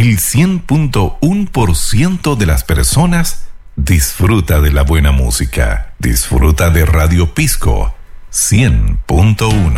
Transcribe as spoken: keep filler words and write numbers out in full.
el cien punto uno por ciento de las personas disfruta de la buena música. Disfruta de Radio Pisco cien punto uno.